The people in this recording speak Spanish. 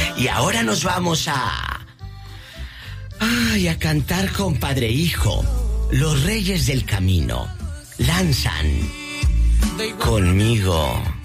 Y ahora nos vamos a cantar con padre e hijo. Los Reyes del Camino lanzan Conmigo